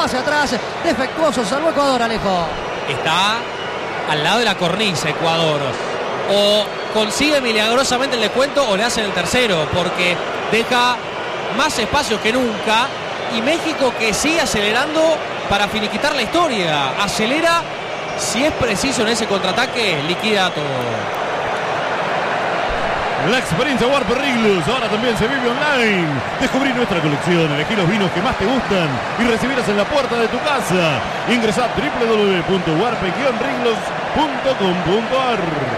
pase atrás, defectuoso, salvó Ecuador, Alejo. Está al lado de la cornisa Ecuador. O consigue milagrosamente el descuento o le hacen el tercero, porque deja más espacios que nunca. Y México, que sigue acelerando para finiquitar la historia. Acelera, si es preciso en ese contraataque, liquida todo. La experiencia Warper Riglos ahora también se vive online. Descubrí nuestra colección, elegí los vinos que más te gustan y recibirás en la puerta de tu casa. Ingresa a www.warper-riglos.com.ar.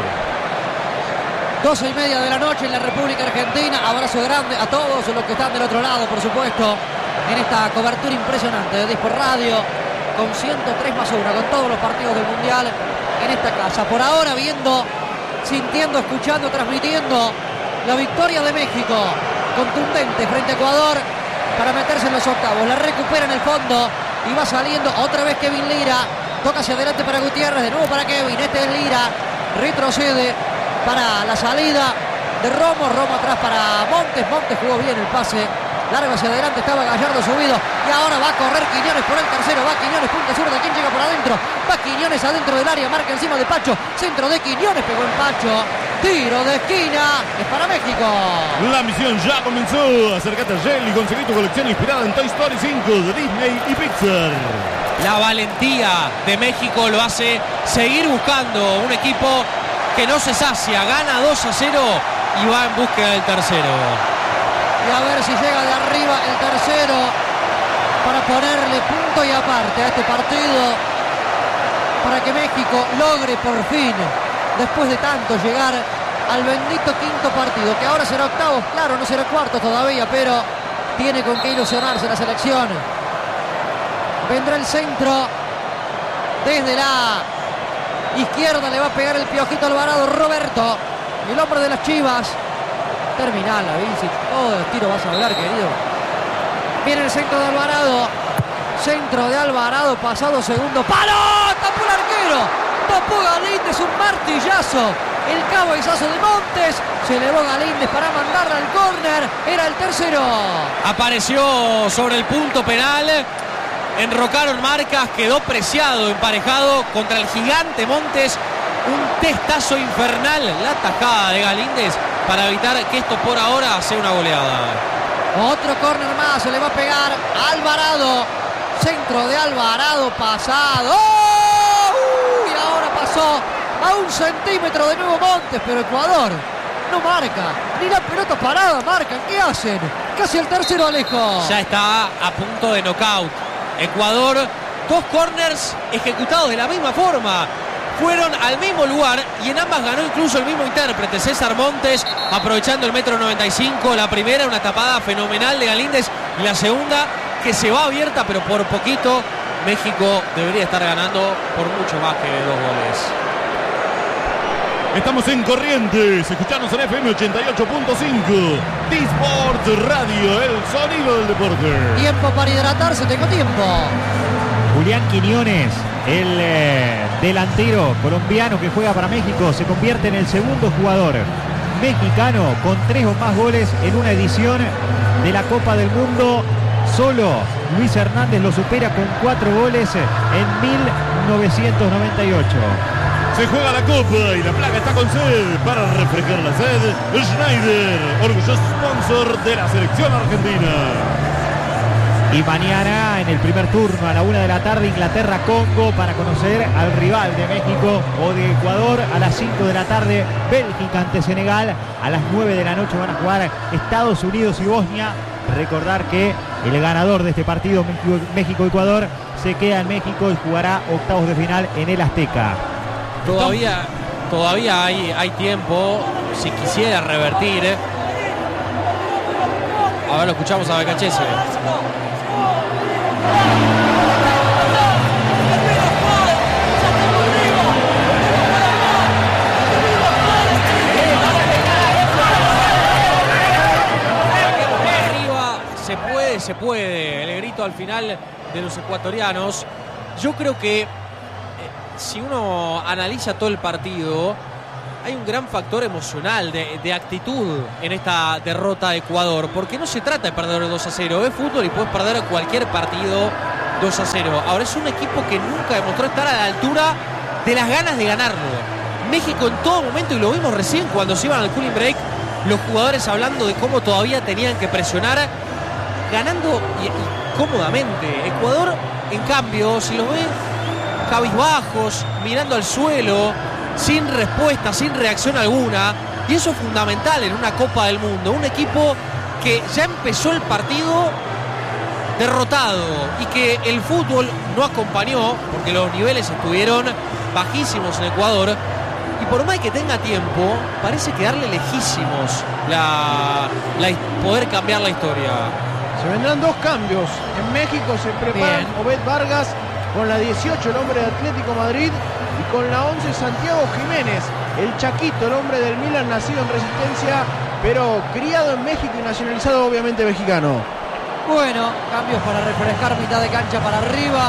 12:30 de la noche en la República Argentina. Abrazo grande a todos los que están del otro lado, por supuesto, en esta cobertura impresionante de Disport Radio, con 103+1, con todos los partidos del Mundial en esta casa. Por ahora viendo, sintiendo, escuchando, transmitiendo la victoria de México, contundente frente a Ecuador para meterse en los octavos. La recupera en el fondo y va saliendo otra vez Kevin Lira. Toca hacia adelante para Gutiérrez, de nuevo para Kevin. Este es Lira, retrocede para la salida de Romo. Romo atrás para Montes. Montes jugó bien el pase. Largo hacia adelante, estaba Gallardo subido. Y ahora va a correr Quiñones por el tercero. Va Quiñones, punta zurda. ¿Quién llega por adentro? Va Quiñones adentro del área. Marca encima de Pacho. Centro de Quiñones. Pegó el Pacho. Tiro de esquina. Es para México. La misión ya comenzó. Acércate a Shell y conseguí tu colección inspirada en Toy Story 5 de Disney y Pixar. La valentía de México lo hace seguir buscando un equipo que no se sacia. Gana 2-0 y va en búsqueda del tercero. Y a ver si llega de arriba el tercero para ponerle punto y aparte a este partido, para que México logre por fin, después de tanto, llegar al bendito quinto partido, que ahora será octavo. Claro, no será cuarto todavía, pero tiene con qué ilusionarse la selección. Vendrá el centro desde la izquierda, le va a pegar el Piojito Alvarado. Roberto, el hombre de las Chivas. Terminal, la bici, todo el tiro vas a hablar, querido. Viene el centro de Alvarado. Centro de Alvarado, pasado segundo palo. Tapó el arquero. Tapó Galíndez, un martillazo. El cabezazo de Montes. Se elevó Galíndez para mandarla al córner. Era el tercero. Apareció sobre el punto penal. Enrocaron marcas. Quedó preciado, emparejado contra el gigante Montes. Un testazo infernal. La tajada de Galíndez para evitar que esto por ahora sea una goleada. Otro córner más, se le va a pegar a Alvarado. Centro de Alvarado, pasado. ¡Oh! Y ahora pasó a 1 centímetro de nuevo Montes, pero Ecuador no marca. Ni la pelota parada marcan. ¿Qué hacen? Casi el tercero, Alejo. Ya está a punto de knockout. Ecuador, 2 corners ejecutados de la misma forma. Fueron al mismo lugar y en ambas ganó incluso el mismo intérprete, César Montes, aprovechando el 1,95 m. La primera, una tapada fenomenal de Galíndez, y la segunda, que se va abierta, pero por poquito. México debería estar ganando por mucho más que 2 goles. Estamos en Corrientes, escuchanos en FM 88.5. Disport Radio, el sonido del deporte. Tiempo para hidratarse, tengo tiempo. Julián Quiñones, el delantero colombiano que juega para México, se convierte en el segundo jugador mexicano con 3 o más goles en una edición de la Copa del Mundo. Solo Luis Hernández lo supera con 4 goles en 1998. Se juega la Copa y la placa está con sed. Para refrescar la sed, Schneider, orgulloso sponsor de la selección argentina. Y mañana en el primer turno a la 1 de la tarde, Inglaterra-Congo, para conocer al rival de México o de Ecuador. A las 5 de la tarde, Bélgica ante Senegal. A las 9 de la noche van a jugar Estados Unidos y Bosnia. Recordar que el ganador de este partido, México-Ecuador, se queda en México y jugará octavos de final en el Azteca. Todavía hay tiempo si quisiera revertir. A ver, lo escuchamos a Becachese. Arriba se puede. El grito al final de los ecuatorianos. Yo creo que si uno analiza todo el partido, hay un gran factor emocional de actitud en esta derrota de Ecuador, porque no se trata de perder 2-0, es fútbol y puedes perder cualquier partido 2-0. Ahora es un equipo que nunca demostró estar a la altura de las ganas de ganarlo. México en todo momento, y lo vimos recién cuando se iban al cooling break, los jugadores hablando de cómo todavía tenían que presionar, ganando y cómodamente. Ecuador, en cambio, si los ve cabizbajos, mirando al suelo, sin respuesta, sin reacción alguna, y eso es fundamental en una Copa del Mundo. Un equipo que ya empezó el partido derrotado y que el fútbol no acompañó, porque los niveles estuvieron bajísimos en Ecuador, y por más que tenga tiempo, parece quedarle lejísimos poder cambiar la historia. Se vendrán 2 cambios. En México se preparan Obed Vargas con la 18, el hombre de Atlético Madrid, y con la 11 Santiago Jiménez, el Chaquito, el hombre del Milan, nacido en Resistencia, pero criado en México y nacionalizado obviamente mexicano. Bueno, cambios para refrescar, mitad de cancha para arriba.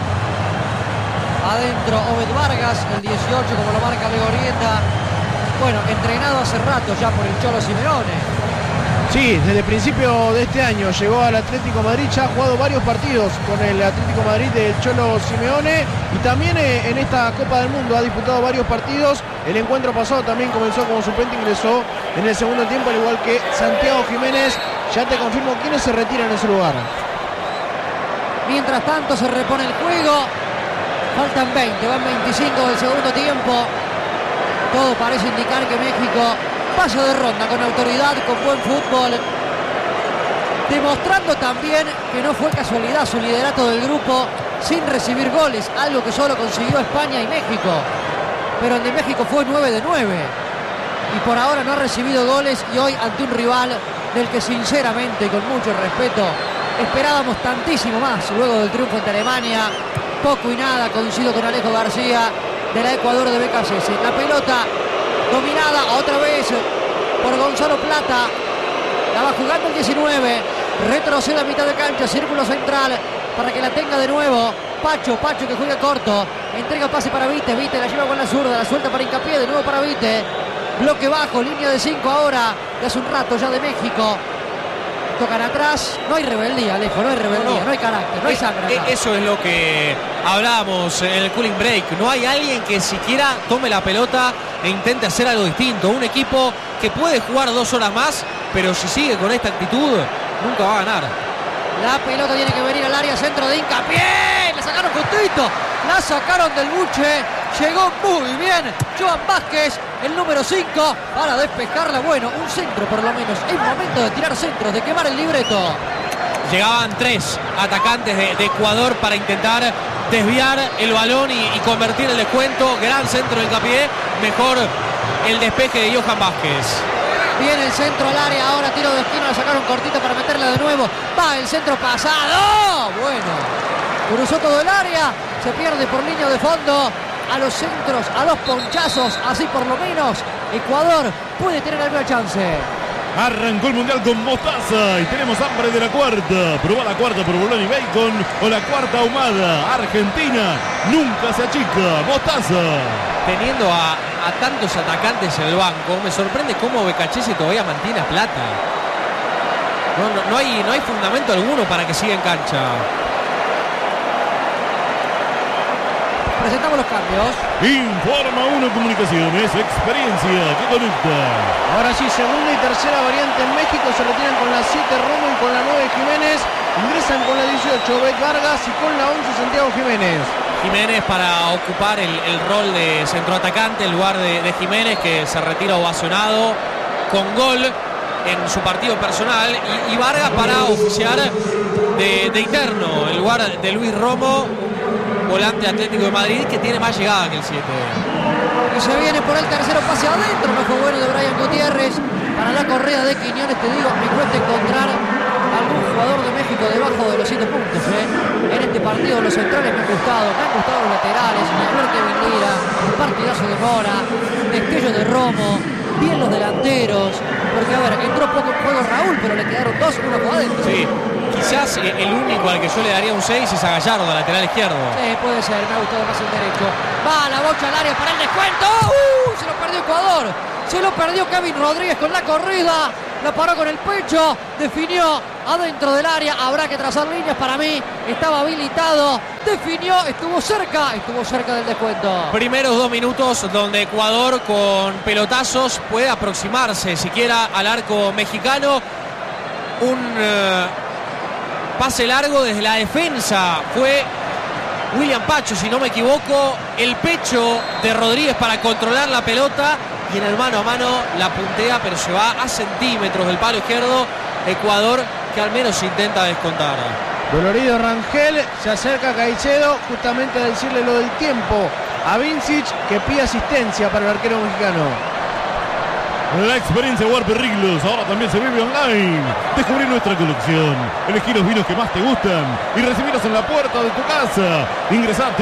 Adentro Obed Vargas, el 18, como lo marca Legorieta. Bueno, entrenado hace rato ya por el Cholo Simeone. Sí, desde el principio de este año llegó al Atlético Madrid, ya ha jugado varios partidos con el Atlético Madrid del Cholo Simeone, y también en esta Copa del Mundo ha disputado varios partidos. El encuentro pasado también comenzó como suplente, ingresó en el segundo tiempo, al igual que Santiago Jiménez. Ya te confirmo quiénes se retiran en ese lugar. Mientras tanto se repone el juego. Faltan 20, van 25 del segundo tiempo. Todo parece indicar que México pasa de ronda con autoridad, con buen fútbol, demostrando también que no fue casualidad su liderato del grupo sin recibir goles, algo que solo consiguió España y México, pero el de México fue 9 de 9 y por ahora no ha recibido goles, y hoy ante un rival del que sinceramente, con mucho respeto, esperábamos tantísimo más luego del triunfo ante Alemania. Poco y nada, coincido con Alejo García, de la Ecuador de BKC. La pelota dominada otra vez por Gonzalo Plata, la va jugando el 19, retrocede a mitad de cancha, círculo central para que la tenga de nuevo Pacho que juega corto, entrega pase para Vite, la lleva con la zurda, la suelta para Hincapié, de nuevo para Vite, bloque bajo, línea de 5 ahora, de hace un rato ya de México. Tocan atrás, no hay rebeldía, Alejo, no hay rebeldía, no hay carácter, no hay sangre acá. Eso es lo que hablábamos en el cooling break. No hay alguien que siquiera tome la pelota e intente hacer algo distinto. Un equipo que puede jugar 2 horas más, pero si sigue con esta actitud, nunca va a ganar. La pelota tiene que venir al área, centro de Hincapié, le sacaron justito, la sacaron del buche, llegó muy bien Joan Vázquez, el número 5, para despejarla. Bueno, un centro por lo menos, es momento de tirar centros, de quemar el libreto. Llegaban 3 atacantes de Ecuador para intentar desviar el balón y convertir el descuento. Gran centro de Hincapié, mejor el despeje de Johan Vázquez. Viene el centro al área, ahora tiro de esquina, la sacaron cortita para meterla de nuevo. Va el centro pasado. Bueno, cruzó todo el área, se pierde por línea de fondo. A los centros, a los ponchazos, así por lo menos Ecuador puede tener alguna chance. Arrancó el Mundial con mostaza y tenemos hambre de la cuarta. Probá la cuarta por bolón y bacon o la cuarta ahumada. Argentina nunca se achica. Mostaza. Teniendo a tantos atacantes en el banco, me sorprende cómo Becachese todavía mantiene a Plata. No hay fundamento alguno para que siga en cancha. Presentamos los cambios. Informa 1 Comunicaciones, experiencia que conecta. Ahora sí, segunda y tercera variante en México. Se retiran con la 7 Romo y con la 9 Jiménez. Ingresan con la 18 Obed Vargas y con la 11 Santiago Jiménez. Jiménez para ocupar el rol de centroatacante en lugar de Jiménez, que se retira ovacionado con gol en su partido personal, y Vargas para oficiar de interno en lugar de Luis Romo, volante Atlético de Madrid, que tiene más llegada que el 7. Y se viene por el tercero, pase adentro, no fue bueno de Brian Gutiérrez. Para la corrida de Quiñones, te digo, me cuesta encontrar algún jugador de México debajo de los 7 puntos. En este partido los centrales me han gustado los laterales, Kevin Lira, partidazo de Mora, destello de Romo, bien los delanteros, porque a ver, entró poco en juego Raúl, pero le quedaron 2, uno por adentro. Sí. Quizás el único al que yo le daría un 6 es a Gallardo, lateral izquierdo. Sí, puede ser, me ha gustado más el derecho. Va la bocha al área para el descuento. Se lo perdió Ecuador. Se lo perdió Kevin Rodríguez con la corrida. la paró con el pecho, definió adentro del área, habrá que trazar líneas, para mí estaba habilitado, definió, estuvo cerca del descuento. Primeros 2 minutos donde Ecuador con pelotazos puede aproximarse siquiera al arco mexicano. Un pase largo desde la defensa, fue William Pacho, si no me equivoco, el pecho de Rodríguez para controlar la pelota, y en el mano a mano la puntea, pero se va a centímetros del palo izquierdo. Ecuador que al menos intenta descontar. Dolorido Rangel se acerca a Caicedo justamente a decirle lo del tiempo a Vincic, que pide asistencia para el arquero mexicano. La experiencia Warper Riglos ahora también se vive online. Descubrí nuestra colección, elegí los vinos que más te gustan y recibirlos en la puerta de tu casa. Ingresá a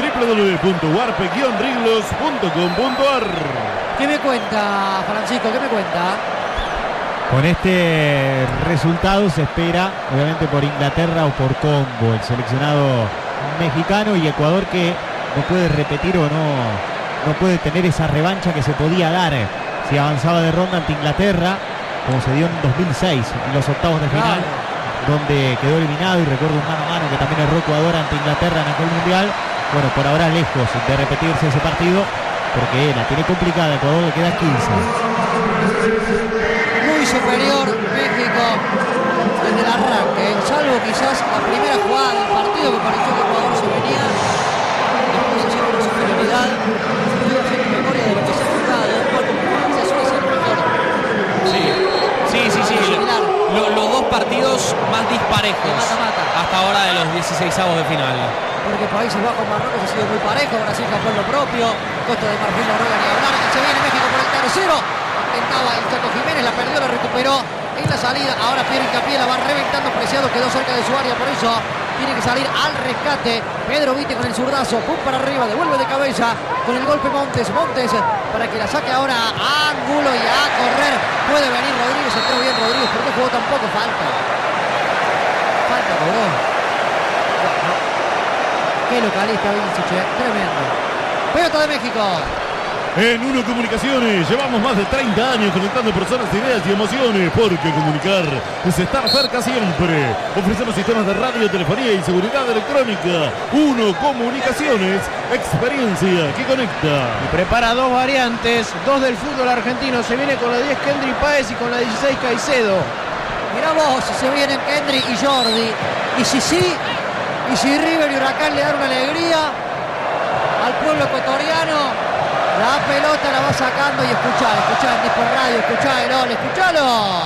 www.warpe-riglos.com.ar. ¿Qué me cuenta, Francisco? ¿Qué me cuenta? Con este resultado se espera, obviamente, por Inglaterra o por Congo, el seleccionado mexicano, y Ecuador que no puede repetir o no puede tener esa revancha que se podía dar si avanzaba de ronda ante Inglaterra, como se dio en 2006, en los octavos de final, donde quedó eliminado, y recuerdo un mano a mano que también erró Ecuador ante Inglaterra en aquel mundial. Bueno, por ahora lejos de repetirse ese partido, porque la tiene complicada. Ecuador le queda 15. Muy superior México desde el arranque, salvo quizás la primera jugada del partido que pareció que Ecuador se venía, después se lleva una superioridad. Estoy haciendo memoria de lo que se ha jugado, bueno, Francia suele ser mejor. Sí. Los dos partidos más disparejos hasta ahora de los 16avos de final. Porque Países Bajos, Marruecos ha sido muy parejo, Brasil Japón lo propio, Costa de Marfil, Noruega ni hablar, y se viene México por el tercero. Intentaba el Chaco Jiménez, la perdió, la recuperó en la salida. Ahora Piero Hincapié la va reventando, Preciado quedó cerca de su área, por eso tiene que salir al rescate. Pedro Vite con el zurdazo, pum para arriba, devuelve de cabeza con el golpe Montes para que la saque ahora a ángulo y a correr. Puede venir Rodríguez, entró bien Rodríguez, ¿por qué jugó tampoco? Falta cobró. Qué localista Vincic, tremendo. Pelota de México. En Uno Comunicaciones llevamos más de 30 años conectando personas, ideas y emociones, porque comunicar es estar cerca siempre. Ofrecemos sistemas de radio, telefonía y seguridad electrónica. Uno Comunicaciones, experiencia que conecta. Y prepara dos variantes, dos del fútbol argentino. Se viene con la 10 Kendry Páez y con la 16 Caicedo. Mirá vos, se vienen Kendry y Jordi. Y si River y Huracán le dan una alegría al pueblo ecuatoriano. La pelota la va sacando y escuchá en Disco Radio, escuchá el gol, escuchalo.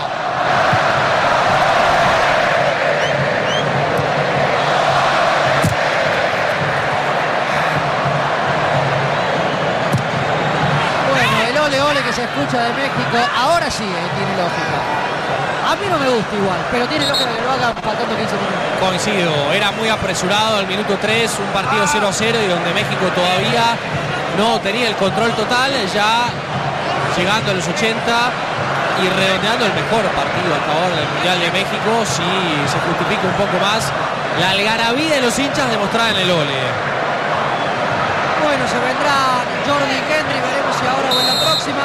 Bueno, el ole que se escucha de México, ahora sí tiene lógica. A mí no me gusta igual, pero tiene lógica que lo hagan faltando 15 minutos. Coincido, era muy apresurado al minuto 3, un partido 0-0 y donde México todavía no tenía el control total, ya llegando a los 80 y redondeando el mejor partido hasta ahora del Mundial de México, si se justifica un poco más la algarabía de los hinchas demostrada en el ole. Bueno, se vendrán Jordi y Kendry, veremos si ahora o en la próxima.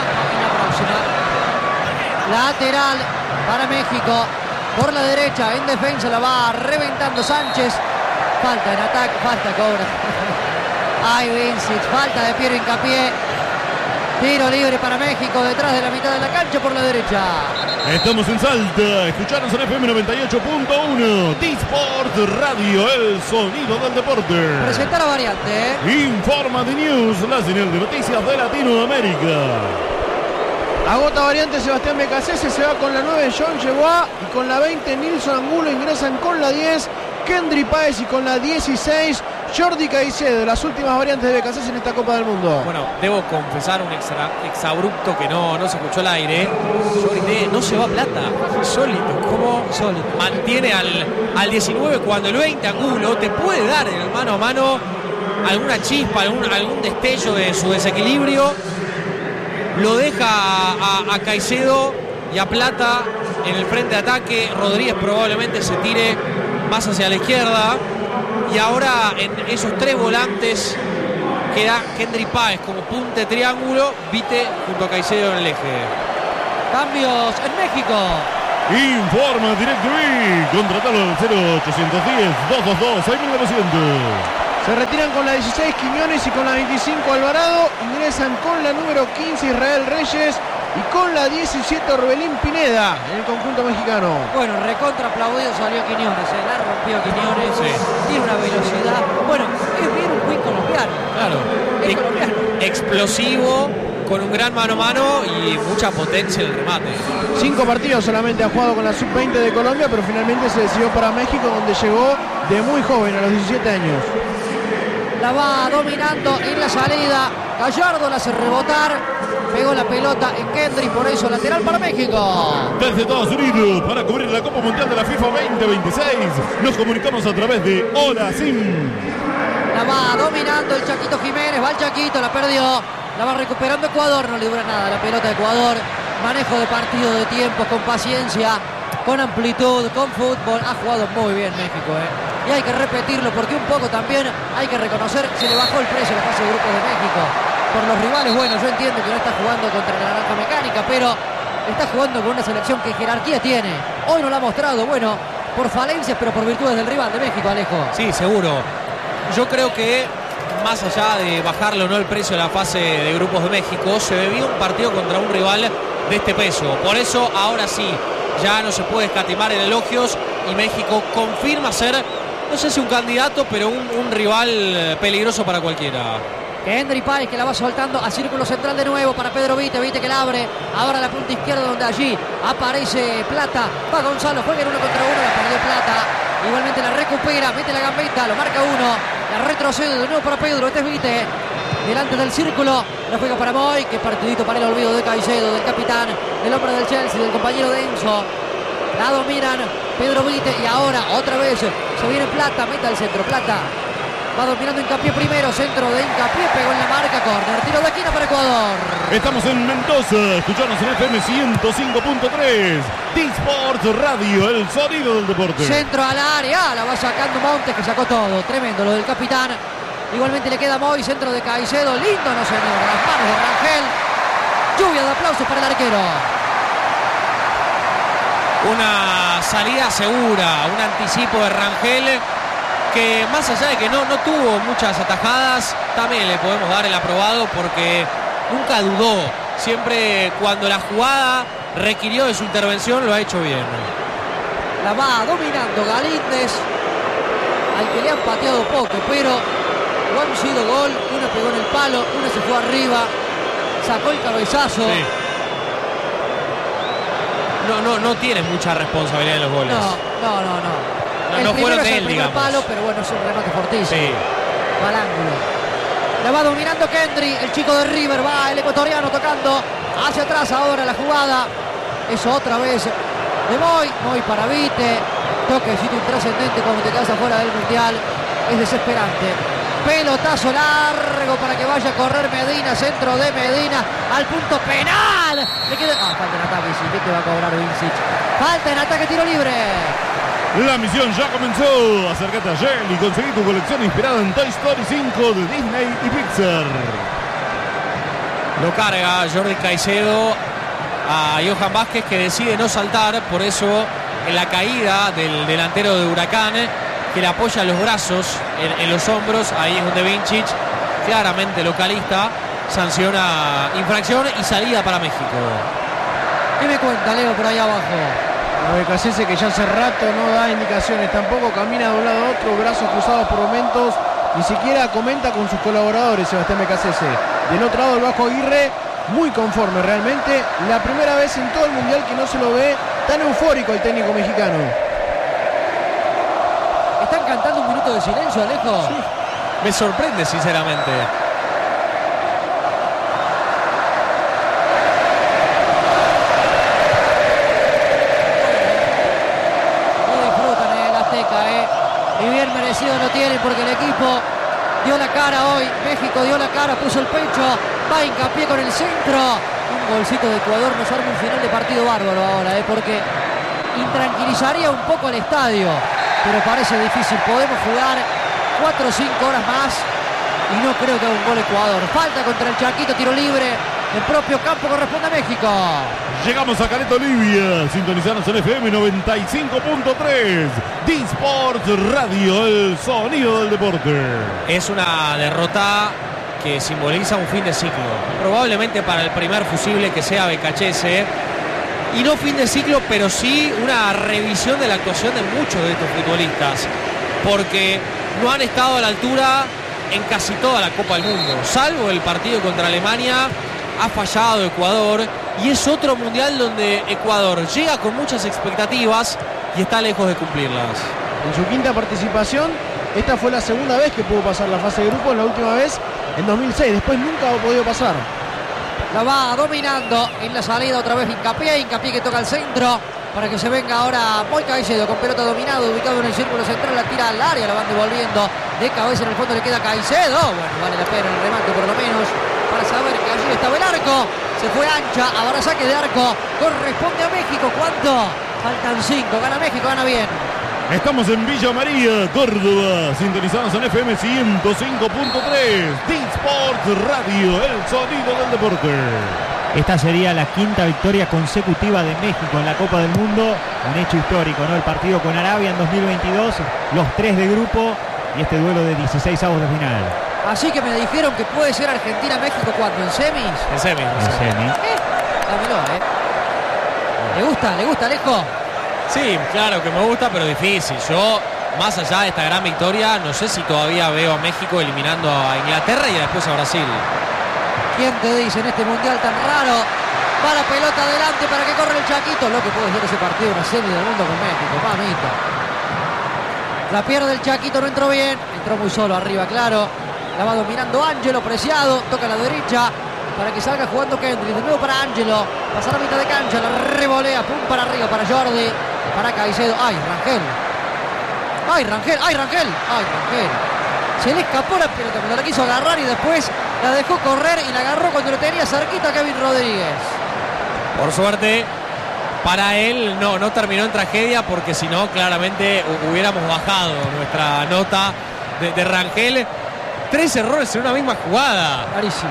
Lateral para México, por la derecha, en defensa la va reventando Sánchez. Falta en ataque, falta cobra. Ay, Vincic, falta de Piero Hincapié. Tiro libre para México detrás de la mitad de la cancha por la derecha. Estamos en Salta, escuchanos en FM 98.1, D-Sport Radio, el sonido del deporte. Presenta la variante, Informa The News, la señal de noticias de Latinoamérica. Agota variante Sebastián Becasese, se va con la 9 John Yeboah y con la 20 Nilson Angulo ingresan con la 10 Kendry Páez y con la 16 Jordi Caicedo. Las últimas variantes de Becasese en esta Copa del Mundo. Bueno, debo confesar un exabrupto que no se escuchó al aire. Jordi no se va a plata, sólido, como sólido. Mantiene al 19 cuando el 20 Angulo te puede dar en el mano a mano alguna chispa, algún destello de su desequilibrio. Lo deja a Caicedo y a Plata en el frente de ataque. Rodríguez probablemente se tire más hacia la izquierda. Y ahora en esos tres volantes queda Kendry Páez como punte triángulo. Vite junto a Caicedo en el eje. Cambios en México. Informa DirecTV. Contratalo al 0810-222-6900. Se retiran con la 16 Quiñones y con la 25 Alvarado. Ingresan con la número 15 Israel Reyes y con la 17 Orbelín Pineda en el conjunto mexicano. Bueno, recontra aplaudido salió Quiñones, la rompió Quiñones, Sí. tiene una velocidad. Bueno, es bien un quick colombiano. Claro. Es colombiano. Explosivo, con un gran mano a mano y mucha potencia en el remate. 5 partidos solamente ha jugado con la sub-20 de Colombia, pero finalmente se decidió para México, donde llegó de muy joven, a los 17 años. La va dominando en la salida. Gallardo la hace rebotar. Pegó la pelota en Kendrick, por eso lateral para México. Desde Estados Unidos, para cubrir la Copa Mundial de la FIFA 2026, nos comunicamos a través de Hola Sim. La va dominando el Chaquito Jiménez. Va el Chaquito, la perdió. La va recuperando Ecuador. No le dura nada la pelota de Ecuador. Manejo de partido, de tiempo, con paciencia, con amplitud, con fútbol. Ha jugado muy bien México, y hay que repetirlo porque un poco también hay que reconocer, se le bajó el precio a la fase de grupos de México por los rivales. Bueno, yo entiendo que no está jugando contra la Naranja Mecánica, pero está jugando con una selección que jerarquía tiene. Hoy no la ha mostrado, bueno, por falencias, pero por virtudes del rival de México, Alejo. Sí, seguro. Yo creo que más allá de bajarle o no el precio de la fase de grupos de México, se debió un partido contra un rival de este peso. Por eso ahora sí, ya no se puede escatimar en elogios y México confirma ser, no sé si un candidato, pero un rival peligroso para cualquiera. Kendrick Páez, que la va soltando a círculo central de nuevo para Pedro Vite. Vite que la abre. Ahora la punta izquierda, donde allí aparece Plata. Va Gonzalo, juega en 1 contra 1. La perdió Plata. Igualmente la recupera, mete la gambeta, lo marca uno. La retrocede de nuevo para Pedro. Este es Vite. Delante del círculo. La juega para Moy. Qué partidito para el olvido de Caicedo, del capitán, del hombre del Chelsea, del compañero de Enzo. La dominan Pedro Vite y ahora otra vez se viene Plata, mete al centro. Plata va dominando Hincapié primero, centro de Hincapié, pegó en la marca, córner, tiro de esquina para Ecuador. Estamos en Mendoza, escuchanos en FM 105.3, D-Sports Radio, el sonido del deporte. Centro al área, la va sacando Montes, que sacó todo, tremendo lo del capitán. Igualmente le queda Moy, centro de Caicedo, lindo, no señor, las manos de Rangel. Lluvia de aplausos para el arquero. Una salida segura, un anticipo de Rangel que más allá de que no tuvo muchas atajadas, también le podemos dar el aprobado porque nunca dudó. Siempre cuando la jugada requirió de su intervención lo ha hecho bien. La va dominando Galíndez, al que le han pateado poco, pero no han sido gol. Una pegó en el palo, una se fue arriba, sacó el cabezazo. Sí. No tiene mucha responsabilidad en los goles. No. No fueron de él, el digamos. palo, pero bueno, es un remate fortísimo. Sí. Va al ángulo. La va dominando Kendrick, el chico de River, va el ecuatoriano tocando hacia atrás ahora la jugada. Eso otra vez de Moy para Vite. Toquecito intrascendente cuando te quedas afuera del Mundial. Es desesperante. Pelotazo largo para que vaya a correr Medina, centro de Medina al punto penal. Le queda... falta en ataque, sí, ¿qué te va a cobrar Vincic? Falta en ataque, tiro libre. La misión ya comenzó. Acércate a Shell y conseguí tu colección inspirada en Toy Story 5 de Disney y Pixar. Lo carga Jordi Caicedo a Johan Vázquez, que decide no saltar. Por eso en la caída del delantero de Huracán, que le apoya los brazos en los hombros, ahí es donde Vincic, claramente localista, sanciona infracción y salida para México. ¿Qué me cuenta, Leo, por ahí abajo? Lo de Cassese, que ya hace rato no da indicaciones, tampoco camina de un lado a otro, brazos cruzados por momentos, ni siquiera comenta con sus colaboradores, Sebastián Becasese. Del otro lado, el Vasco Aguirre, muy conforme realmente. La primera vez en todo el Mundial que no se lo ve tan eufórico el técnico mexicano. ¿Están cantando un minuto de silencio, Alejo? Sí. Me sorprende, sinceramente. Y bien merecido lo tienen porque el equipo dio la cara hoy. México dio la cara, puso el pecho, va Hincapié con el centro. Un golcito de Ecuador nos arma un final de partido bárbaro ahora, porque intranquilizaría un poco el estadio, pero parece difícil. Podemos jugar 4 o 5 horas más y no creo que haga un gol Ecuador. Falta contra el Chaquito, tiro libre En propio campo corresponde a México. Llegamos a Caleta, Olivia. Sintonizanos en FM 95.3. D-Sport Radio, el sonido del deporte. Es una derrota que simboliza un fin de ciclo. Probablemente para el primer fusible que sea Becachese. Y no fin de ciclo, pero sí una revisión de la actuación de muchos de estos futbolistas. Porque no han estado a la altura en casi toda la Copa del Mundo. Salvo el partido contra Alemania, ha fallado Ecuador. Y es otro mundial donde Ecuador llega con muchas expectativas y está lejos de cumplirlas. En su quinta participación, esta fue la segunda vez que pudo pasar la fase de grupos, la última vez en 2006, después nunca ha podido pasar. La va dominando en la salida otra vez Hincapié que toca al centro para que se venga ahora Moy Caicedo con pelota dominado, ubicado en el círculo central, la tira al área, la van devolviendo de cabeza, en el fondo le queda Caicedo. Bueno, vale la pena el remate por lo menos para saber que allí estaba el arco. Se fue ancha, ahora saque de arco, corresponde a México. ¿Cuánto? Faltan 5, gana México, gana bien. Estamos en Villa María, Córdoba. Sintonizados en FM 105.3. D-Sport Radio, el sonido del deporte. Esta sería la quinta victoria consecutiva de México en la Copa del Mundo. Un hecho histórico, ¿no? El partido con Arabia en 2022, los 3 de grupo y este duelo de 16 avos de final. Así que me dijeron que puede ser Argentina-México cuando, ¿en semis? En semis. Dámelo, ¿Le gusta, Alejo? Sí, claro que me gusta, pero difícil. Yo, más allá de esta gran victoria, no sé si todavía veo a México eliminando a Inglaterra y después a Brasil. ¿Quién te dice en este mundial tan raro? Va la pelota adelante para que corra el Chaquito. Lo que puede ser ese partido, una serie del mundo con México, mamita. La pierde el Chaquito, no entró bien. Entró muy solo arriba, claro. La va dominando Ángelo, Preciado. Toca a la derecha para que salga jugando Kendrick. De nuevo para Ángelo. Pasar a mitad de cancha, la revolea. Pum para arriba para Jordi. Para Caicedo. ¡Ay, Rangel! ¡Ay, Rangel! ¡Ay, Rangel! ¡Ay, Rangel! Se le escapó la pelota cuando la quiso agarrar y después la dejó correr y la agarró cuando lo tenía cerquita Kevin Rodríguez. Por suerte, para él no terminó en tragedia, porque si no, claramente hubiéramos bajado nuestra nota de Rangel. 3 errores en una misma jugada. Clarísimo.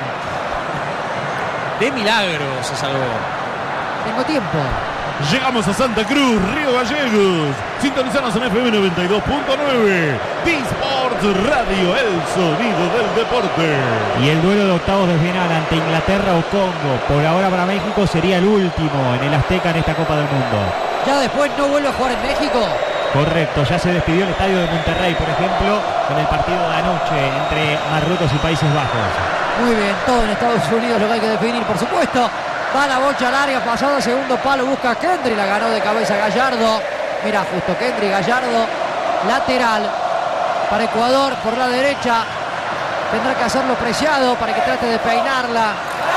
De milagro se salvó. Tengo tiempo. Llegamos a Santa Cruz, Río Gallegos. Sintonizanos en FM 92.9. D-Sport Radio, el sonido del deporte. Y el duelo de octavos de final ante Inglaterra o Congo, por ahora para México, sería el último en el Azteca en esta Copa del Mundo. Ya después no vuelve a jugar en México. Correcto, ya se despidió el estadio de Monterrey, por ejemplo, con el partido de anoche entre Marruecos y Países Bajos. Muy bien, todo en Estados Unidos lo que hay que definir, por supuesto. Va la bocha al área, pasado al segundo palo, busca a Kendrick, la ganó de cabeza Gallardo. Mira, justo Kendrick, Gallardo, lateral para Ecuador por la derecha. Tendrá que hacerlo Preciado para que trate de peinarla.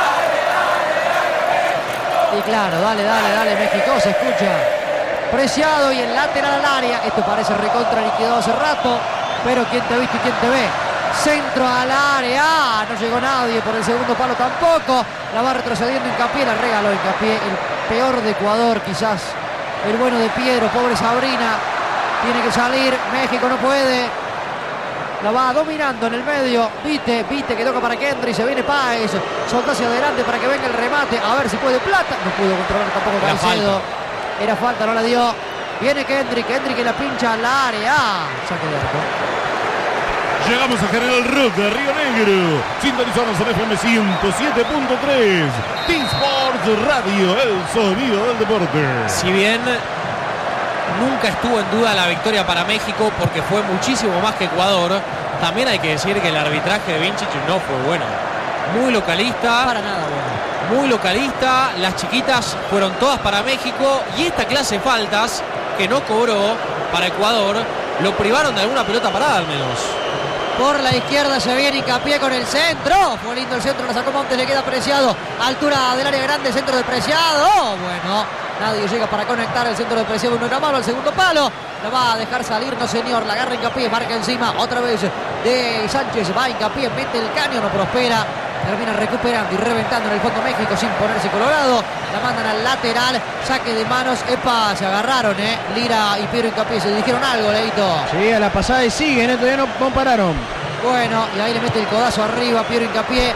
Y claro, dale, México, se escucha. Preciado y el lateral al área. Esto parece recontra liquidado hace rato, pero ¿quién te ha visto y quién te ve? Centro al área, no llegó nadie, por el segundo palo tampoco. La va retrocediendo Hincapié, la regaló Hincapié, el peor de Ecuador quizás, el bueno de Piedro, pobre Sabrina. Tiene que salir, México no puede. La va dominando en el medio, Vite que toca para Kendrick, se viene Páez, solta hacia adelante para que venga el remate, a ver si puede Plata, no pudo controlar tampoco Caicedo. Era falta, no la dio. Viene Kendrick que la pincha al área, saque de arco. Llegamos a General Roca, Río Negro. Sintonizamos en FM 107.3. D-Sport Radio, el sonido del deporte. Si bien nunca estuvo en duda la victoria para México, porque fue muchísimo más que Ecuador, también hay que decir que el arbitraje de Vinicius no fue bueno. Muy localista. Para nada bueno. Muy localista. Las chiquitas fueron todas para México. Y esta clase de faltas que no cobró para Ecuador, lo privaron de alguna pelota parada al menos. Por la izquierda se viene Hincapié con el centro. Fue lindo el centro, lo sacó Montes, le queda Preciado. Altura del área grande, centro de Preciado. Bueno, nadie llega para conectar el centro de Preciado. No era malo al segundo palo. La va a dejar salir, no señor. La agarra Hincapié, marca encima. Otra vez de Sánchez. Va Hincapié, mete el caño, no prospera. Termina recuperando y reventando en el fondo México sin ponerse colorado. La mandan al lateral, saque de manos. Epa, se agarraron, Lira y Piero Hincapié se dijeron algo, Leito. Sí, a la pasada y siguen, todavía no pararon. Bueno, y ahí le mete el codazo arriba Piero Hincapié.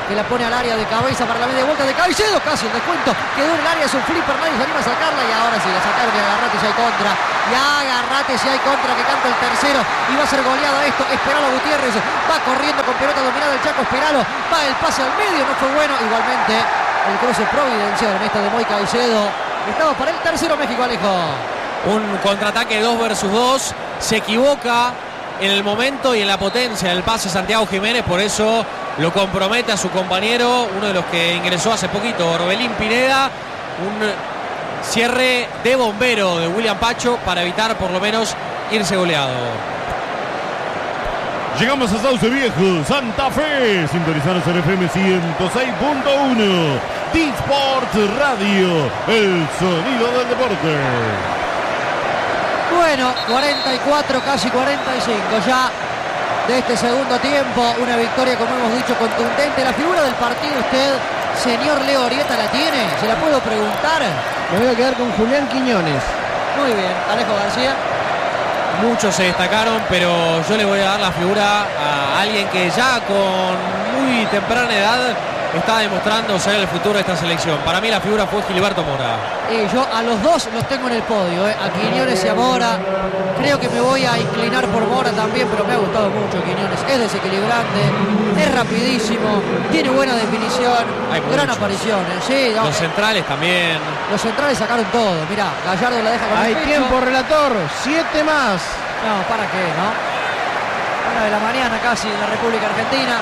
que la pone al área de cabeza para la media vuelta de Caicedo, casi el descuento, quedó en el área, es un flipper, nadie se anima a sacarla y ahora sí, la sacaron y Agarrate si hay contra, y Agarrate si hay contra, que canta el tercero y va a ser goleada esto. Esperalo Gutiérrez, va corriendo con pelota dominada el Chaco Esperalo, va el pase al medio, no fue bueno, igualmente el cruce providencial en esta de Moy Caicedo, estaba para el tercero México, Alejo. Un contraataque 2 versus 2, se equivoca en el momento y en la potencia del pase Santiago Jiménez, por eso lo compromete a su compañero, uno de los que ingresó hace poquito, Orbelín Pineda. Un cierre de bombero de William Pacho para evitar por lo menos irse goleado. Llegamos a Sauce Viejo, Santa Fe, sintonizados en FM 106.1, D-Sport Radio, el sonido del deporte. Bueno, 44, casi 45 ya de este segundo tiempo. Una victoria, como hemos dicho, contundente. La figura del partido, usted, señor Leo Orieta, ¿la tiene? ¿Se la puedo preguntar? Me voy a quedar con Julián Quiñones. Muy bien, Alejo García. Muchos se destacaron, pero yo le voy a dar la figura a alguien que ya con muy temprana edad está demostrando ser el futuro de esta selección. Para mí la figura fue Gilberto Mora. Y yo a los dos los tengo en el podio, a Quiñones y a Mora. Creo que me voy a inclinar por Mora también, pero me ha gustado mucho Quiñones. Es desequilibrante, es rapidísimo, tiene buena definición, gran aparición. Sí, no, los centrales también. Los centrales sacaron todo. Mirá, Gallardo la deja con Hay el pecho. tiempo, relator. 7 más. No, ¿para qué, no? 1 de la mañana casi en la República Argentina.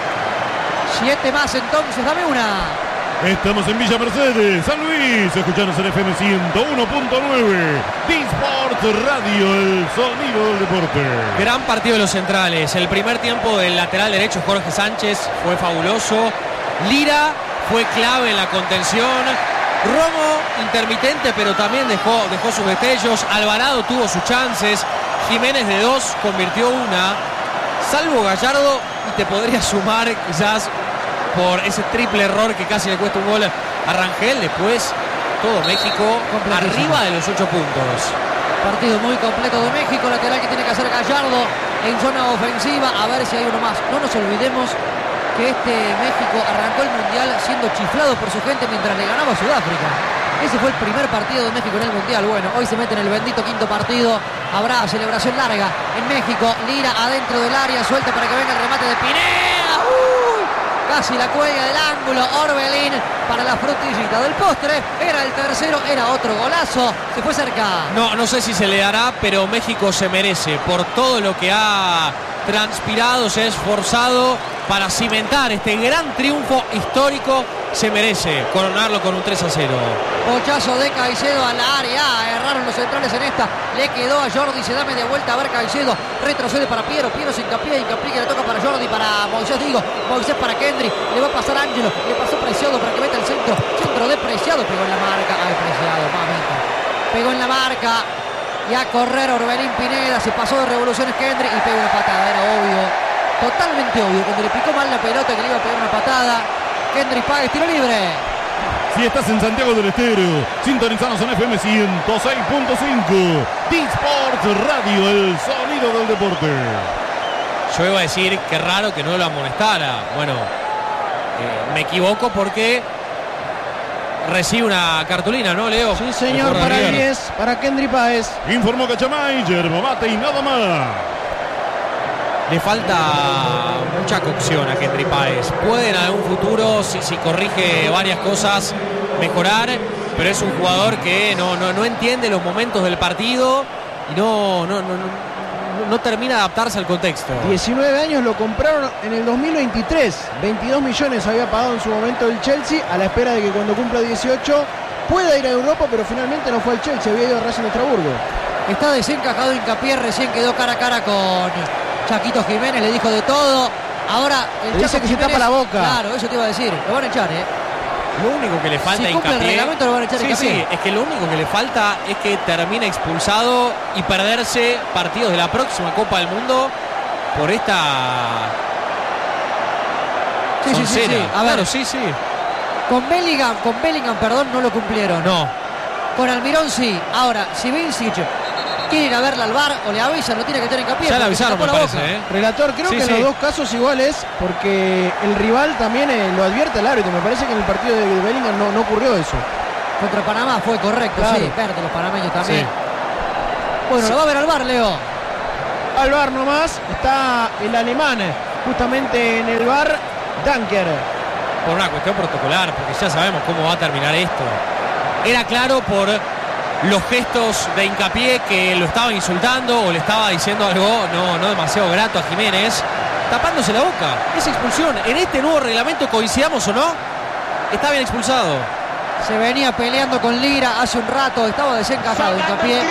7 más entonces, dame una. Estamos en Villa Mercedes, San Luis, escuchanos en FM 101.9, D-Sport Radio, el sonido del deporte. Gran partido de los centrales. El primer tiempo del lateral derecho Jorge Sánchez fue fabuloso. Lira fue clave en la contención. Romo intermitente, pero también dejó sus destellos. Alvarado tuvo sus chances. Jiménez de 2 convirtió una. Salvo Gallardo, y te podría sumar quizás por ese triple error que casi le cuesta un gol a Rangel. Después todo México arriba de los 8 puntos. Partido muy completo de México, lateral que tiene que hacer Gallardo en zona ofensiva, a ver si hay uno más. No nos olvidemos que este México arrancó el Mundial siendo chiflado por su gente mientras le ganaba a Sudáfrica. Ese fue el primer partido de México en el Mundial. Bueno, hoy se mete en el bendito quinto partido. Habrá celebración larga en México. Lira adentro del área, suelta para que venga el remate de Pineda. Casi la cuelga del ángulo. Orbelín para la frutillita del postre. Era el tercero, era otro golazo. Se fue cerca. No sé si se le dará, pero México se merece por todo lo que ha transpirado, se ha esforzado para cimentar este gran triunfo histórico. Se merece coronarlo con un 3-0. Bochazo de Caicedo a la área. Erraron los centrales en esta. Le quedó a Jordi. Se da media vuelta a ver Caicedo. Retrocede para Piero. Piero se hincapié que le toca para Jordi. Para Moisés, Moisés para Kendry. Le va a pasar Ángelo. Le pasó Preciado para que meta el centro. Centro de Preciado. Pegó en la marca. Ay, Preciado, mamita. Pegó en la marca. Y a correr Orbelín Pineda. Se pasó de revoluciones Kendry y pegó una patada. Era obvio. Totalmente obvio. Cuando le picó mal la pelota que le iba a pegar una patada. Kendry Páez, tiro libre. Si estás en Santiago del Estero, sintonizanos en FM 106.5, D-Sport Radio, el sonido del deporte. Yo iba a decir que raro que no lo amonestara. Bueno, me equivoco porque recibe una cartulina, ¿no, Leo? Sí, señor, para el 10, para Kendry Páez. Informó Cachamay, yerba mate y nada más. Le falta mucha cocción a Kendry Páez. Puede en algún futuro, si corrige varias cosas, mejorar, pero es un jugador que no entiende los momentos del partido y no termina de adaptarse al contexto. 19 años, lo compraron en el 2023. 22 millones había pagado en su momento el Chelsea, a la espera de que cuando cumpla 18 pueda ir a Europa, pero finalmente no fue al Chelsea, había ido a Racing de Estrasburgo. Está desencajado Hincapié, recién quedó cara a cara con Chaquito Jiménez, le dijo de todo. Ahora el le dice que Jiménez, se tapa la boca. Claro, eso te iba a decir. Lo van a echar, Lo único que le falta a cumple el Hincapié. reglamento, lo van a echar Hincapié. Sí, es que lo único que le falta es que termine expulsado y perderse partidos de la próxima Copa del Mundo por esta Sí. A ver, claro, sí. Con Bellingham, perdón, no lo cumplieron. No. Con Almirón sí. Ahora, si Vincic quiere ir a verla al VAR o le avisan, lo tiene que tener hincapié. Ya le porque se avisaron, tapó me la parece, boca. Relator, creo Sí, que en sí. los dos casos igual es porque el rival también lo advierte al árbitro. Me parece que en el partido de Bellingham no ocurrió eso. Contra Panamá fue correcto, Claro. sí, verde los panameños también. Sí. Bueno, lo va a ver al VAR, Leo. Al VAR nomás está el alemán, justamente en el VAR, Danker. Por una cuestión protocolar, porque ya sabemos cómo va a terminar esto. Era claro por los gestos de hincapié que lo estaba insultando o le estaba diciendo algo no demasiado grato a Jiménez, tapándose la boca. Es expulsión. En este nuevo reglamento, coincidamos o no, está bien expulsado. Se venía peleando con Lira hace un rato, estaba desencajado hincapié.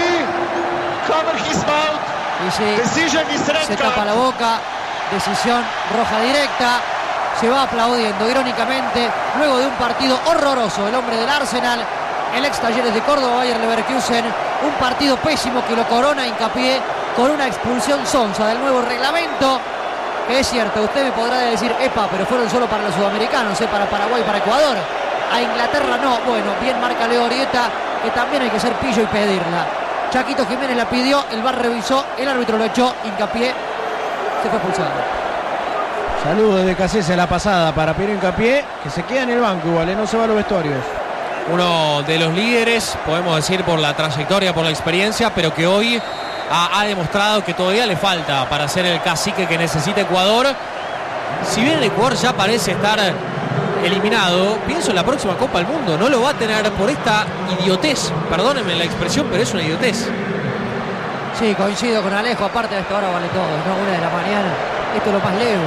Y se tapa la boca, decisión roja directa. Se va aplaudiendo irónicamente luego de un partido horroroso. El hombre del Arsenal, el ex Talleres de Córdoba, Bayer Leverkusen, un partido pésimo que lo corona hincapié con una expulsión sonsa del nuevo reglamento. Que es cierto, usted me podrá decir, epa, pero fueron solo para los sudamericanos, para Paraguay, para Ecuador. A Inglaterra no. Bueno, bien marca Leo Orieta, que también hay que ser pillo y pedirla. Chaquito Jiménez la pidió, el VAR revisó, el árbitro lo echó, hincapié se fue expulsado. Saludos desde Casese a la pasada para Piero Hincapié, que se queda en el banco igual, no se va a los vestuarios. Uno de los líderes, podemos decir, por la trayectoria, por la experiencia, pero que hoy ha demostrado que todavía le falta para ser el cacique que necesita Ecuador. Si bien el Ecuador ya parece estar eliminado, pienso en la próxima Copa del Mundo, no lo va a tener por esta idiotez, perdónenme la expresión, pero es una idiotez. Sí, coincido con Alejo, aparte de esto ahora vale todo, ¿no? 1 de la mañana, esto es lo más leve.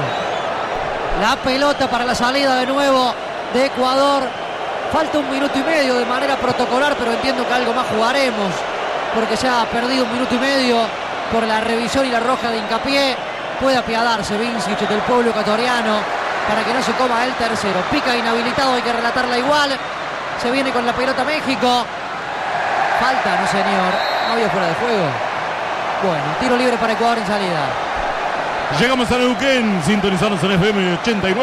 La pelota para la salida de nuevo de Ecuador. Falta 1 minuto y medio de manera protocolar, pero entiendo que algo más jugaremos, porque se ha perdido 1 minuto y medio por la revisión y la roja de hincapié. Puede apiadarse Vincic del pueblo ecuatoriano para que no se coma el tercero. Pica inhabilitado, hay que relatarla igual. Se viene con la pelota México. Falta, no señor, no había fuera de juego. Bueno, tiro libre para Ecuador en salida. Llegamos a Neuquén, sintonizados en FM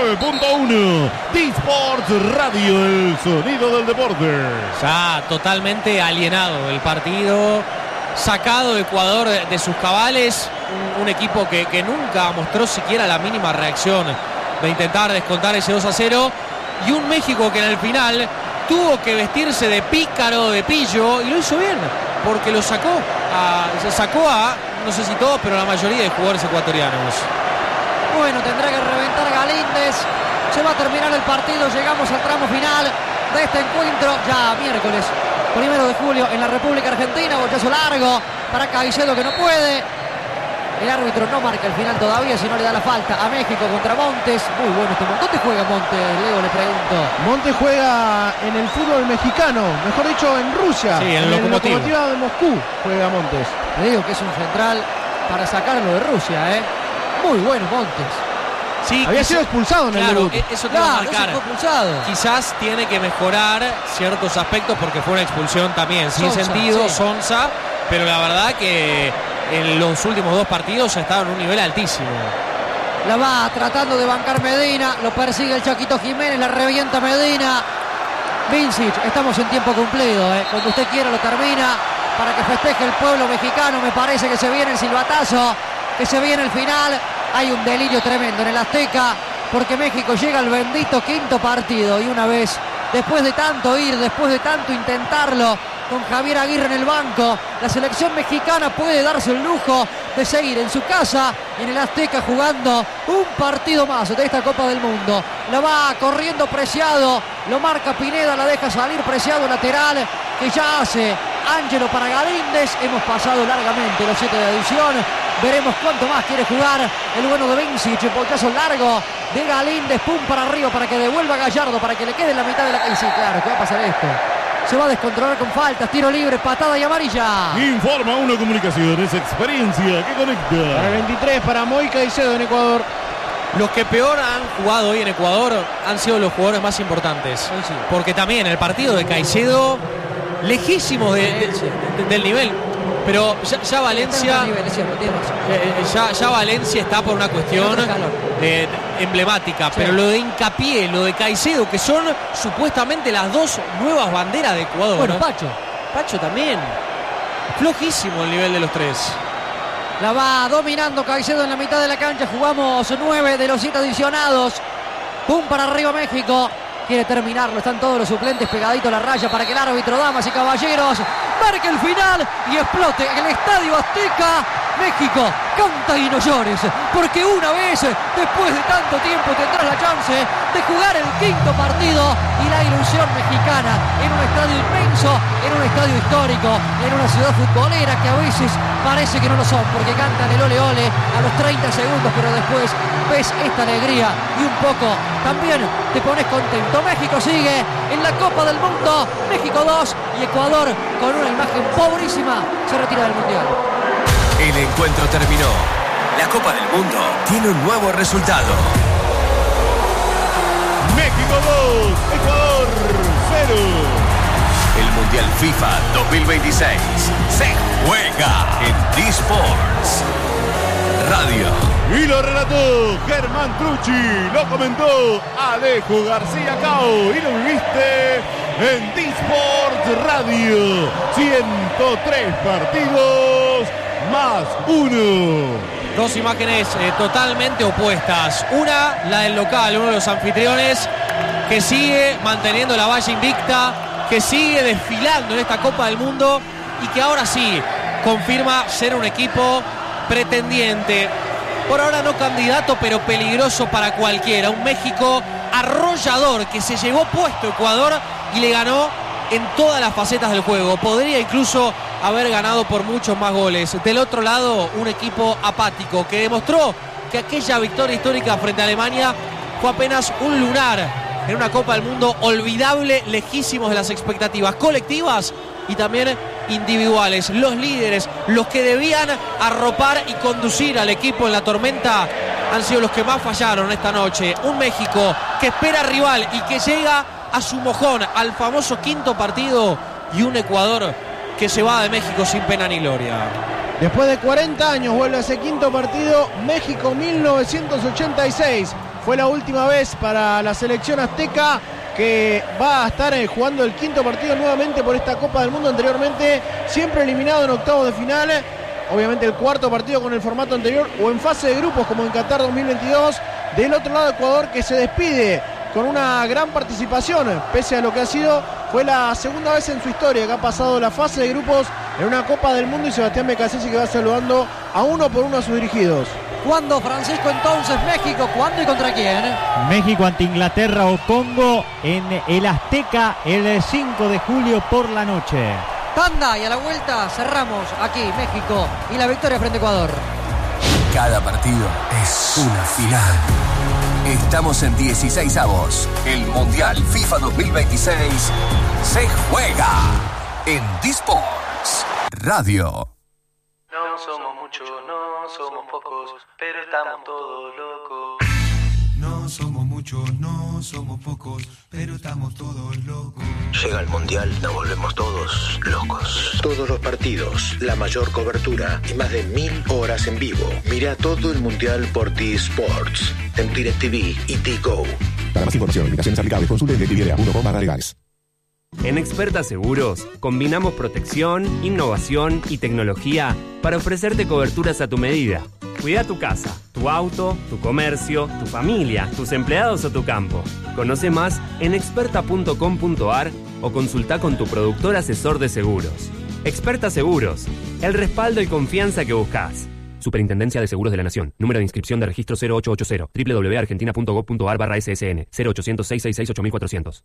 89.1. D-Sports Radio, el sonido del deporte. Ya totalmente alienado el partido, sacado Ecuador de sus cabales, un equipo que nunca mostró siquiera la mínima reacción de intentar descontar ese 2-0, y un México que en el final tuvo que vestirse de pícaro, de pillo, y lo hizo bien, porque se sacó a, no sé si todos, pero la mayoría de jugadores ecuatorianos. Bueno, tendrá que reventar Galíndez. Se va a terminar el partido, llegamos al tramo final de este encuentro, ya miércoles 1 de julio en la República Argentina. Bochazo largo para Caicedo, que no puede. El árbitro no marca el final todavía, si no le da la falta a México contra Montes. Muy bueno este Montes. ¿Dónde juega Montes, Leo? Le pregunto. Montes juega en el fútbol mexicano, mejor dicho en Rusia. Sí, en el el Lokomotiv. Lokomotiv de Moscú juega Montes. Le digo que es un central para sacarlo de Rusia, Muy bueno Montes. Sí, Había sido expulsado en el claro, debut. eso te va a Claro, ese marcar. fue expulsado. Quizás tiene que mejorar ciertos aspectos porque fue una expulsión también sin Sonsa, sentido, sí. sonsa, pero la verdad que en los últimos 2 partidos ha estado en un nivel altísimo. La va tratando de bancar Medina, lo persigue el Chaquito Jiménez, la revienta Medina. Vincic, estamos en tiempo cumplido, Cuando usted quiera lo termina para que festeje el pueblo mexicano. Me parece que se viene el silbatazo, que se viene el final. Hay un delirio tremendo en el Azteca, porque México llega al bendito 5.º partido, y una vez, después de tanto ir, después de tanto intentarlo, con Javier Aguirre en el banco, la selección mexicana puede darse el lujo de seguir en su casa, en el Azteca, jugando un partido más de esta Copa del Mundo. La va corriendo Preciado, lo marca Pineda, la deja salir Preciado, lateral, que ya hace Ángelo para Galíndez. Hemos pasado largamente los 7 de adición. Veremos cuánto más quiere jugar el bueno de Vincic. El bochazo largo de Galíndez, pum para arriba para que devuelva a Gallardo, para que le quede en la mitad de la... Y sí, claro, ¿qué va a pasar esto? Se va a descontrolar con faltas, tiro libre, patada y amarilla. Informa Uno Comunicaciones, experiencia que Para el conecta. 23 para Moy Caicedo en Ecuador. Los que peor han jugado hoy en Ecuador han sido los jugadores más importantes. Hoy sí. Porque también el partido de Caicedo, lejísimo del nivel. Pero ya Valencia... Ya Valencia está por una cuestión emblemática, pero lo de Hincapié, lo de Caicedo, que son supuestamente las 2 nuevas banderas de Ecuador. Bueno, Pacho. Pacho también. flojísimo el nivel de los tres. La va dominando Caicedo en la mitad de la cancha. Jugamos 9 de los 7 adicionados. Pum para arriba México. Quiere terminarlo. Están todos los suplentes pegaditos a la raya para que el árbitro, damas y caballeros, marque el final y explote el Estadio Azteca. México, canta y no llores, porque una vez, después de tanto tiempo, tendrás la chance de jugar el quinto partido y la ilusión mexicana en un estadio inmenso, en un estadio histórico, en una ciudad futbolera que a veces parece que no lo son, porque cantan el ole ole a los 30 segundos, pero después ves esta alegría y un poco también te pones contento. México sigue en la Copa del Mundo, México 2 y Ecuador con una imagen pobrísima se retira del Mundial. El encuentro terminó. La Copa del Mundo tiene un nuevo resultado. México 2, Ecuador 0. El Mundial FIFA 2026 se juega en D-Sports Radio. Y lo relató Germán Trucci, lo comentó Alejo García Cao y lo viviste en D-Sports Radio. 103 partidos más 1. Dos imágenes totalmente opuestas. Una, la del local, uno de los anfitriones que sigue manteniendo la valla invicta, que sigue desfilando en esta Copa del Mundo y que ahora sí confirma ser un equipo pretendiente. Por ahora no candidato, pero peligroso para cualquiera. Un México arrollador que se llevó puesto Ecuador y le ganó en todas las facetas del juego. Podría incluso haber ganado por muchos más goles. Del otro lado, un equipo apático que demostró que aquella victoria histórica frente a Alemania fue apenas un lunar en una Copa del Mundo olvidable, lejísimos de las expectativas colectivas y también individuales. Los líderes, los que debían arropar y conducir al equipo en la tormenta, han sido los que más fallaron esta noche. Un México que espera rival y que llega a su mojón, al famoso quinto partido, y un Ecuador que se va de México sin pena ni gloria. Después de 40 años vuelve a ese quinto partido. México 1986 fue la última vez para la selección azteca, que va a estar jugando el quinto partido nuevamente por esta Copa del Mundo. Anteriormente siempre eliminado en octavos de final. Obviamente el cuarto partido con el formato anterior o en fase de grupos como en Qatar 2022. Del otro lado Ecuador, que se despide con una gran participación, pese a lo que ha sido. Fue la segunda vez en su historia que ha pasado la fase de grupos en una Copa del Mundo, y Sebastián Becasese que va saludando a uno por uno a sus dirigidos. ¿Cuándo, Francisco, entonces México? ¿Cuándo y contra quién? México ante Inglaterra o Congo en el Azteca el 5 de julio por la noche. Tanda y a la vuelta cerramos aquí México y la victoria frente a Ecuador. Cada partido es una final. Estamos en 16avos. El Mundial FIFA 2026 se juega en D-Sports Radio. No somos muchos, no somos pocos, pero estamos todos locos. No somos muchos, no somos pocos, pero estamos todos locos. Llega el Mundial, nos volvemos todos locos. Todos los partidos, la mayor cobertura y más de 1000 horas en vivo. Mira todo el Mundial por D-Sports, en DirecTV y D-Go. Para más información, limitaciones aplicables, consulte en DirecTV.com/legales. En Experta Seguros combinamos protección, innovación y tecnología para ofrecerte coberturas a tu medida. Cuida tu casa, tu auto, tu comercio, tu familia, tus empleados o tu campo. Conoce más en experta.com.ar o consulta con tu productor asesor de seguros. Experta Seguros, el respaldo y confianza que buscas. Superintendencia de Seguros de la Nación. Número de inscripción de registro 0880. www.argentina.gov.ar/SSN. 0800 666 8400.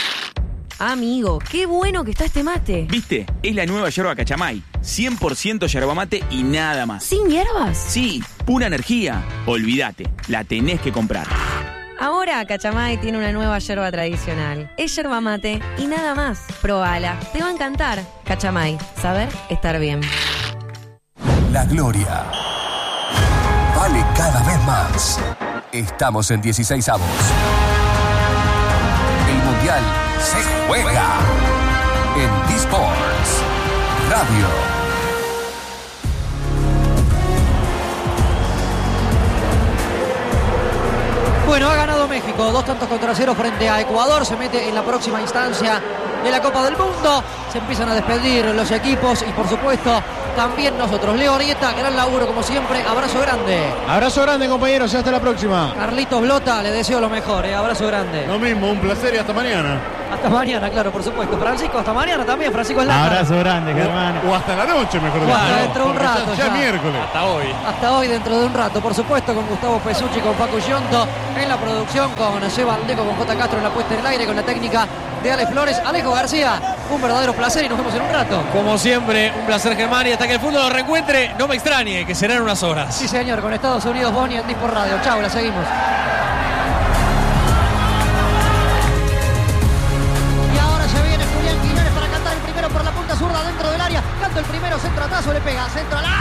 Amigo, qué bueno que está este mate. ¿Viste? Es la nueva yerba Cachamay. 100% yerba mate y nada más. ¿Sin hierbas? Sí, pura energía. Olvídate, la tenés que comprar. Ahora Cachamay tiene una nueva yerba tradicional. Es yerba mate y nada más. Probala, te va a encantar. Cachamay, saber estar bien. La gloria vale cada vez más. Estamos en 16avos. El Mundial se juega en D-Sports Radio. Bueno, ha ganado México, 2-0 frente a Ecuador, se mete en la próxima instancia de la Copa del Mundo, se empiezan a despedir los equipos y por supuesto también nosotros. Leo Arieta, gran laburo como siempre, abrazo grande. Abrazo grande, compañeros, y hasta la próxima. Carlitos Blota, le deseo lo mejor, abrazo grande. Lo mismo, un placer y hasta mañana. Hasta mañana, claro, por supuesto. Francisco, hasta mañana también, Francisco Slata. Abrazo grande, Germán. O hasta la noche, mejor dicho. Hasta dentro de un rato. Ya miércoles. Hasta hoy. Hasta hoy, dentro de un rato, por supuesto, con Gustavo Pesucci, con Facu Yonto en la producción, con Seba Aldeco, con J. Castro en la puesta en el aire, con la técnica de Ale Flores. Alejo García, un verdadero placer y nos vemos en un rato. Como siempre, un placer, Germán, y hasta que el fútbol nos reencuentre, no me extrañe, que serán unas horas. Sí, señor, con Estados Unidos, Boni en Dispor Radio. Chau, la seguimos. Y ahora se viene Julián Quiñones para cantar el primero por la punta zurda dentro del área. Canta el primero, centro atrás, le pega, centro al